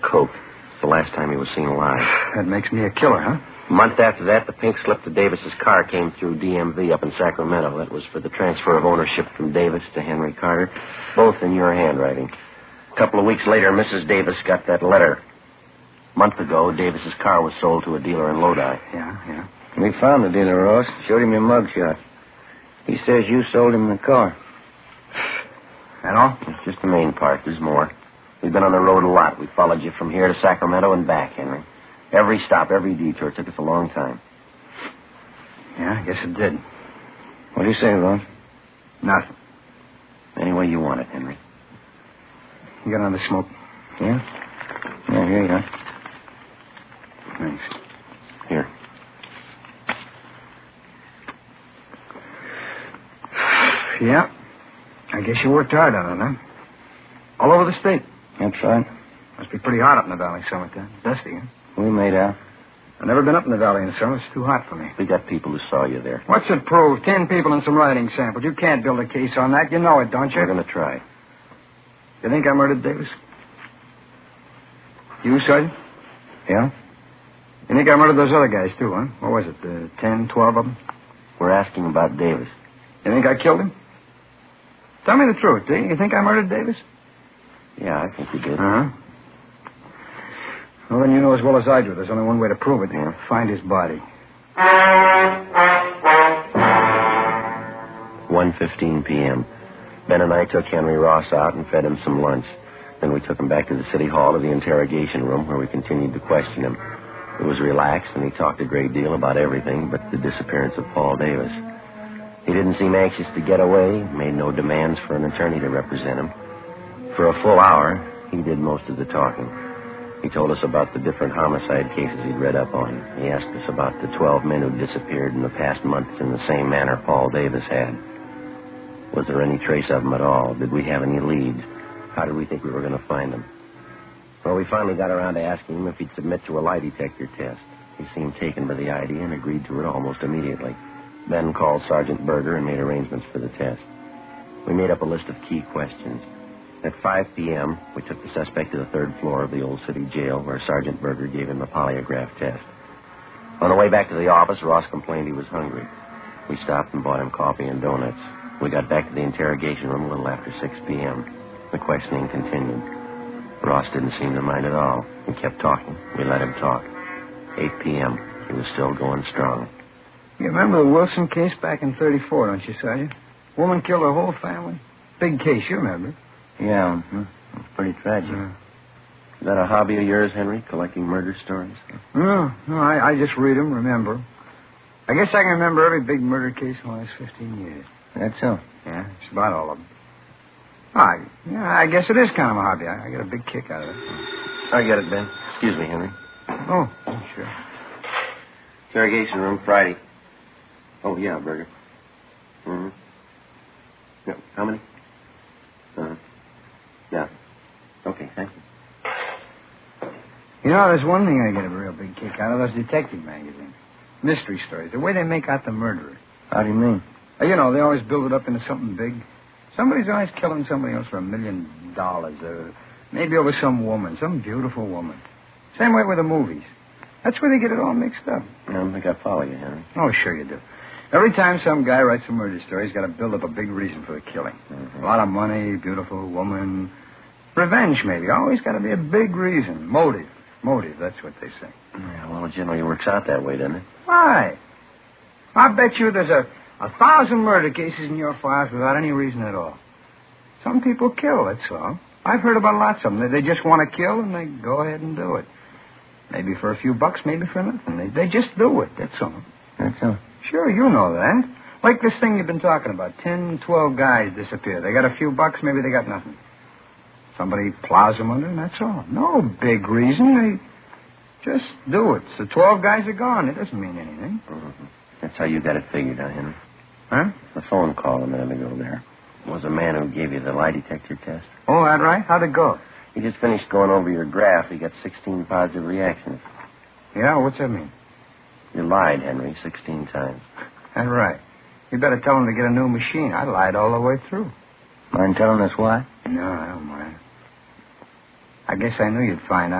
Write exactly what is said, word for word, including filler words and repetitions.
coke. It's the last time he was seen alive. That makes me a killer, huh? A month after that, the pink slip to Davis's car came through D M V up in Sacramento. That was for the transfer of ownership from Davis to Henry Carter, both in your handwriting. A couple of weeks later, Missus Davis got that letter. A month ago, Davis's car was sold to a dealer in Lodi. Yeah, yeah. We found the dealer, Ross. Showed him your mugshot. He says you sold him the car. That all? It's just the main part. There's more. We've been on the road a lot. We followed you from here to Sacramento and back, Henry. Every stop, every detour. It took us a long time. Yeah, I guess it did. What do you say, Ross? Nothing. Any way you want it, Henry. You got another smoke? Yeah? Yeah, here you are. Thanks. Here. Yeah. I guess you worked hard on it, huh? All over the state. That's right. Must be pretty hot up in the valley summertime. Dusty, huh? We made out. I've never been up in the valley in summer. It's too hot for me. We got people who saw you there. What's it prove? Ten people and some writing samples. You can't build a case on that. You know it, don't you? We're going to try. You think I murdered Davis? You, Sergeant? Yeah? You think I murdered those other guys, too, huh? What was it, uh, ten, twelve of them? We're asking about Davis. You think I killed him? Tell me the truth, do you? You think I murdered Davis? Yeah, I think you did. Uh-huh. Well, then you know as well as I do. There's only one way to prove it. Yeah. Find his body. one fifteen p.m. Ben and I took Henry Ross out and fed him some lunch. Then we took him back to the city hall to the interrogation room where we continued to question him. It was relaxed, and he talked a great deal about everything but the disappearance of Paul Davis. He didn't seem anxious to get away, made no demands for an attorney to represent him. For a full hour, he did most of the talking. He told us about the different homicide cases he'd read up on. He asked us about the twelve men who disappeared in the past months in the same manner Paul Davis had. Was there any trace of them at all? Did we have any leads? How did we think we were going to find them? Well, we finally got around to asking him if he'd submit to a lie detector test. He seemed taken by the idea and agreed to it almost immediately. Ben called Sergeant Berger and made arrangements for the test. We made up a list of key questions. At five p.m., we took the suspect to the third floor of the old city jail where Sergeant Berger gave him a polygraph test. On the way back to the office, Ross complained he was hungry. We stopped and bought him coffee and donuts. We got back to the interrogation room a little after six p.m. The questioning continued. Ross didn't seem to mind at all. He kept talking. We let him talk. eight p.m., he was still going strong. You remember the Wilson case back in thirty-four, don't you, Sergeant? Woman killed her whole family. Big case, you remember. Yeah, mm-hmm. It's pretty tragic. Yeah. Is that a hobby of yours, Henry, collecting murder stories? No, no, I, I just read them, remember. I guess I can remember every big murder case in the last fifteen years. That's so. Yeah, it's about all of them. I, yeah, I guess it is kind of a hobby. I, I get a big kick out of it. I get it, Ben. Excuse me, Henry. Oh, sure. Interrogation room, Friday. Oh, yeah, Berger. Mm-hmm. Yeah, how many? Uh-huh. Yeah. Okay, thank you. You know, there's one thing I get a real big kick out of, those detective magazines. Mystery stories, the way they make out the murderer. How do you mean? Uh, you know, they always build it up into something big. Somebody's always killing somebody else for a million dollars, or maybe over some woman, some beautiful woman. Same way with the movies. That's where they get it all mixed up. I don't think I follow you, Henry. Oh, sure you do. Every time some guy writes a murder story, he's got to build up a big reason for the killing. Mm-hmm. A lot of money, beautiful woman, revenge maybe. Always got to be a big reason. Motive. Motive, that's what they say. Yeah, well, it generally works out that way, doesn't it? Why? I bet you there's a, a thousand murder cases in your files without any reason at all. Some people kill, that's all. I've heard about lots of them. They, they just want to kill, and they go ahead and do it. Maybe for a few bucks, maybe for nothing. They, they just do it, that's all. That's so. Sure, you know that. Like this thing you've been talking about. Ten, twelve guys disappear. They got a few bucks, maybe they got nothing. Somebody plows them under, and that's all. No big reason. They just do it. So twelve guys are gone. It doesn't mean anything. Mm-hmm. That's how you got it figured, huh, Henry? Huh? The phone call a minute ago there was a man who gave you the lie detector test. Oh, that right? How'd it go? He just finished going over your graph. He got sixteen positive reactions. Yeah, what's that mean? You lied, Henry, sixteen times. That's right. You better tell him to get a new machine. I lied all the way through. Mind telling us why? No, I don't mind. I guess I knew you'd find out.